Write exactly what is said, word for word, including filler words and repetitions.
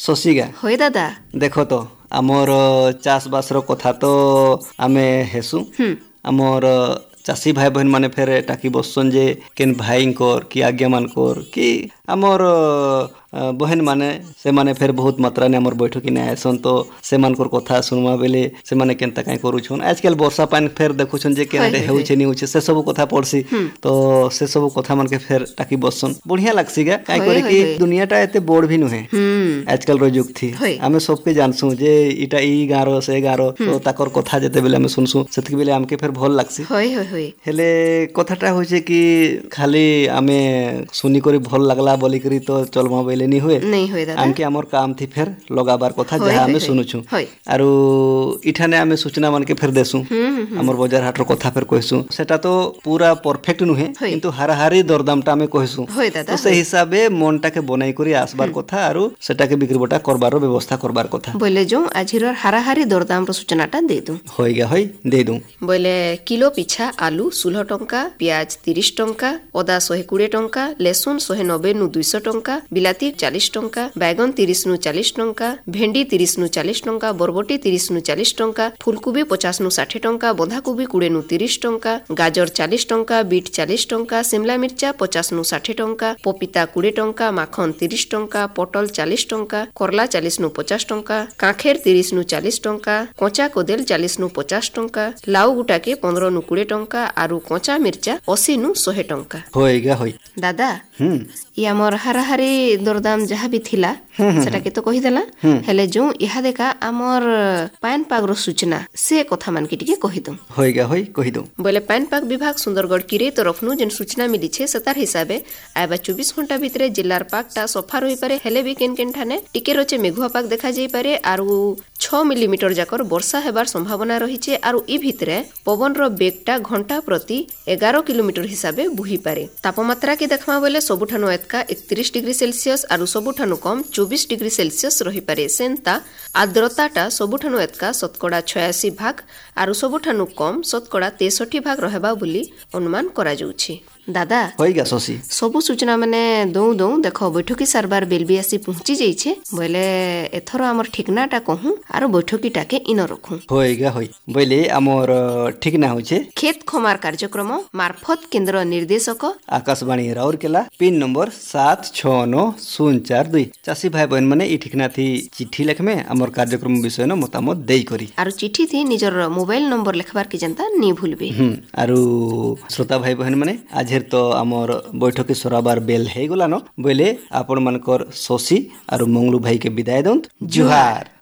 शशिगा होय दादा देख तो आमर चाष बास कथा तो आमे हेसु आमर चाषी भाई बहन माने फेर टाकी बसन जे केन भाई कि आज्ञा मान कि आमर बहन माने से माने फेर बहुत मात्रा ने आमर बैठक ने आसन तो से मानकर कथा सुनवा बेले से माने केनता काई करूछन आजकल वर्षा पानी फेर देखुछन जे केनते हेउछे नी होछे से सब कथा पड़सी तो से सब कथा मान के फेर टाकी बसन बढ़िया लागसीगा काई करे कि दुनियाटा एते बोर्ड भी नहे आजकल रो युग थी आमे सबके जानसु जे इटा ई गारो से गारो तो ताकर कथा जते बेले आमे सुनसु सेतके बेले आमके फेर भल लागसी होय होय होय हेले कथाटा होछे कि खाली आमे सुनी करी भल लागला बोली करी तो चलमा बेले नहीं हुए नहीं हुए दादा आमके हमर काम थी फेर लगाबार कथा जहा आमे सुनुछु आरो इठाने आमे सूचना मान के फेर देसु हमर बाजार हाट रो कथा फेर कहसु सेटा तो पूरा परफेक्ट नुहे किंतु हाराहारी दरदामटा आमे कहसु तो से हिसाबे मनटा के बनाई करी आसबार कथा आरो सेटा के बिक्री बटा करबार व्यवस्था करबार कथा बोले जो आजिर हाराहारी दरदाम रो सूचनाटा दे दू होय गा होय दे दू बोले किलो पिछा आलू सोलह टंका प्याज तीस टंका अदा एक सौ बीस टंका लेसुन एक सौ नब्बे नु दो सौ टंका बिलाती चालीस टंका बैगन तीस नु चालीस टंका भेंडी तीस नु चालीस टंका बरबटी तीस नु चालीस टंका फुलकोबी पचास नु साठ टंका बंधाकोबी बीस नु तीस टंका गाजर चालीस टंका बीट चालीस टंका शिमला मिर्चा पचास नु साठ टंका पपीता बीस टंका माखन तीस टंका पटल चालीस टंका करला चालीस नु पचास टंका काखेर तीस नु चालीस टंका कच्चा कोदेल चालीस नु पचास टंका लाउ गुटा के पंद्रह नु बीस टंका आरु कच्चा मिर्चा अस्सी नु सौ टंका होय गा होय दादा हम्म या मोर हाराहारी दरदाम जहाँ भी थिला सेटा के तो कहि देला हेले जो इहा देखा आमर पान पाग रो सूचना से कथा मान के टिके कहि दम होय गा होय कहि दम बोले पान पाग विभाग सुंदरगढ़ किरे तो रखनु जेन सूचना मिली छे सतार हिसाबे आबा चौबीस घंटा भितरे जिल्लार पाकटा सफा रही पारे हेले भी केन केन ठाने टिके रोचे मेघुआ पाग देखा जाई पारे आरु छह मिलीमीटर जाकर वर्षा हेबार संभावना रही छे आरु ई भितरे पवन रो बेगटा घंटा प्रति ग्यारह किलोमीटर हिसाबे बुही पारे तापमात्रा के देखमा बोले सबुठानु एतका इकतीस डिग्री सेल्सियस आरु सबुठानु कम चौबीस डिग्री सेल्सियस रही पारे सेंता आर्द्रताटा सबुठानु एतका शतकड़ा छियासी भाग आरु सबुठानु कम शतकड़ा तेसठी भाग रहबा बोली अनुमान करा जाउछि दादा होय गा शशि सबु सूचना माने दौ दौ देखो बैठकी सरबार बेलबी आसी पहुंची जाइछे बोले एथरो हमर ठिकनाटा कहूं आरो बैठकीटा के इन रखूं होय गा होय बोले हमर ठिकना होचे खेत खमार कार्यक्रम मार्फत केंद्र निर्देशक आकाशवाणी राउरकेला पिन नंबर सात छह नौ शून्य चार दो चासी भाई बहन माने ई ठिकना थी चिट्ठी लेखमे हमर कार्यक्रम विषय न मतामत देई करी आरो चिट्ठी थी निजर मोबाइल नंबर लेखबार के जनता नी भूलबे हम आरो श्रोता भाई बहन माने आज तो आमर बैठक सराबार बेल है गला न बोले आपण मानकर शशि आरो मंगलू भाई के विदाय दंत जुहार।